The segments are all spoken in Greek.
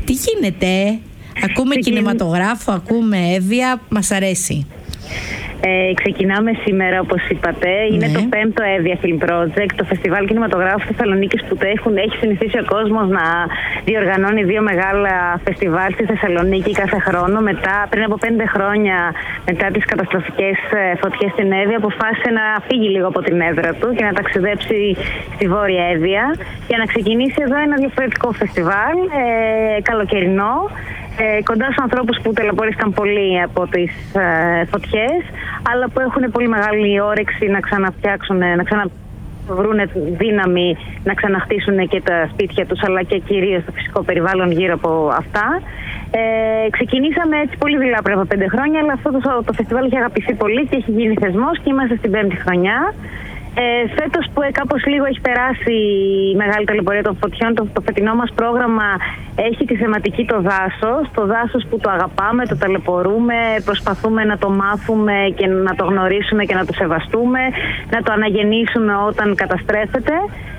Τι γίνεται? Ακούμε κινηματογράφο, ακούμε Εύβοια, μας αρέσει. Ξεκινάμε σήμερα, όπως είπατε. Είναι το 5ο Εύβοια Film Project, το φεστιβάλ κινηματογράφου Θεσσαλονίκης που έχει συνηθίσει ο κόσμος να διοργανώνει 2 μεγάλα φεστιβάλ στη Θεσσαλονίκη κάθε χρόνο. Πριν από 5 χρόνια, μετά τις καταστροφικές φωτιές στην Εύβοια, αποφάσισε να φύγει λίγο από την έδρα του και να ταξιδέψει στη Βόρεια Εύβοια για να ξεκινήσει εδώ ένα διαφορετικό φεστιβάλ, καλοκαιρινό. Κοντά στους ανθρώπους που ταλαιπωρήθηκαν πολύ από τις φωτιές, αλλά που έχουν πολύ μεγάλη όρεξη να ξαναφτιάξουν, να ξαναβρούν δύναμη, να ξαναχτίσουν και τα σπίτια τους, αλλά και κυρίως το φυσικό περιβάλλον γύρω από αυτά. Ξεκινήσαμε έτσι πολύ δειλά πριν από 5 χρόνια, αλλά αυτό το φεστιβάλ έχει αγαπηθεί πολύ και έχει γίνει θεσμός και είμαστε στην 5η χρονιά. Φέτος που κάπως λίγο έχει περάσει η μεγάλη ταλαιπωρία των φωτιών, το φετινό μας πρόγραμμα έχει τη θεματική το δάσος που το αγαπάμε, το ταλαιπωρούμε, προσπαθούμε να το μάθουμε και να το γνωρίσουμε και να το σεβαστούμε, να το αναγεννήσουμε όταν καταστρέφεται.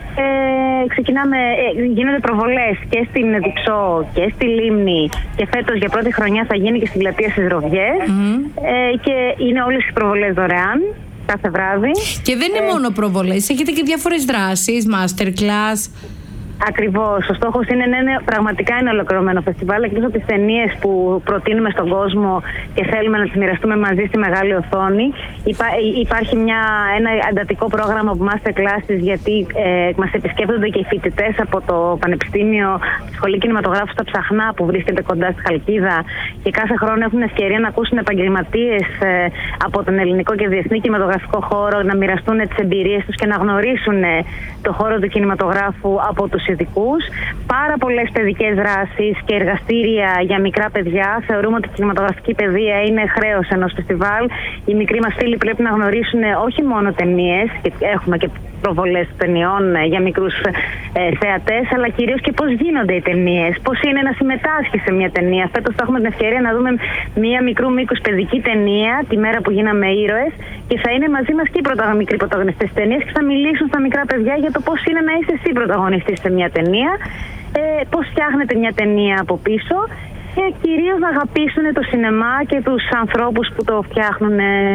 Γίνονται προβολές και στην Διψό και στη Λίμνη και φέτος για πρώτη χρονιά θα γίνει και στην Πλατεία στις Ρωδιές και είναι όλες οι προβολές δωρεάν κάθε βράδυ. Και δεν είναι μόνο προβολές, έχετε και διάφορες δράσεις, masterclass. Ακριβώς. Ο στόχος είναι να είναι πραγματικά ένα ολοκληρωμένο φεστιβάλ, εκτός από τις ταινίες που προτείνουμε στον κόσμο και θέλουμε να τις μοιραστούμε μαζί στη μεγάλη οθόνη. Υπάρχει ένα εντατικό πρόγραμμα από masterclasses, γιατί μας επισκέπτονται και οι φοιτητές από το Πανεπιστήμιο, τη Σχολή Κινηματογράφου στα Ψαχνά, που βρίσκεται κοντά στη Χαλκίδα, και κάθε χρόνο έχουν ευκαιρία να ακούσουν επαγγελματίες από τον ελληνικό και διεθνή κινηματογραφικό χώρο, να μοιραστούν τις εμπειρίες τους και να γνωρίσουν το χώρο του κινηματογράφου από τους ειδικούς. Πάρα πολλές παιδικές δράσεις και εργαστήρια για μικρά παιδιά. Θεωρούμε ότι η κινηματογραφική παιδεία είναι χρέος ενός φεστιβάλ. Οι μικροί μας φίλοι πρέπει να γνωρίσουν όχι μόνο ταινίες, και έχουμε και προβολές ταινιών για μικρούς θεατές, αλλά κυρίως και πώς γίνονται οι ταινίες, πώς είναι να συμμετάσχει σε μια ταινία. Φέτος θα έχουμε την ευκαιρία να δούμε μια μικρού μήκους παιδική ταινία τη μέρα που γίναμε ήρωες, και θα είναι μαζί μας και οι μικροί πρωταγωνιστές της ταινίας και θα μιλήσουν στα μικρά παιδιά για το πώς είναι να είσαι εσύ πρωταγωνιστής σε μια ταινία, πώς φτιάχνεται μια ταινία από πίσω, και κυρίως να αγαπήσουν το σινεμά και τους ανθρώπους που το φτιάχνουν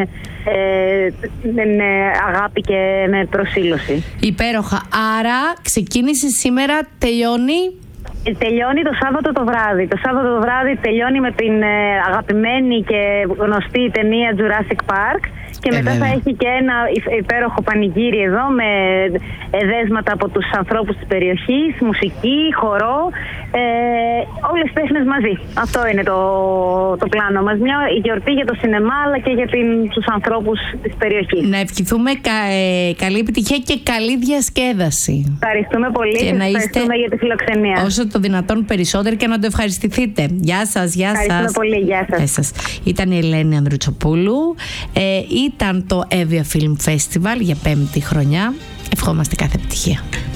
με αγάπη και με προσήλωση. Υπέροχα. Άρα ξεκίνησε σήμερα, τελειώνει το Σάββατο το βράδυ. Το Σάββατο το βράδυ τελειώνει με την αγαπημένη και γνωστή ταινία Jurassic Park. Και μετά θα έχει και ένα υπέροχο πανηγύρι εδώ με δέσματα από τους ανθρώπους της περιοχής, μουσική, χορό, όλες τις τέχνες μαζί. Αυτό είναι το πλάνο μας. Μια γιορτή για το σινεμά, αλλά και για τους ανθρώπους της περιοχής. Να ευχηθούμε καλή επιτυχία και καλή διασκέδαση. Ευχαριστούμε πολύ και ευχαριστούμε για τη φιλοξενία. Όσο το δυνατόν περισσότερο και να το ευχαριστηθείτε. Γεια σας, γεια σας. Ευχαριστούμε πολύ, γεια σας. Ήταν η Ελένη Ανδρουτσοπούλου. Ήταν το Εύβοια Film Festival για 5η χρονιά. Ευχόμαστε κάθε επιτυχία.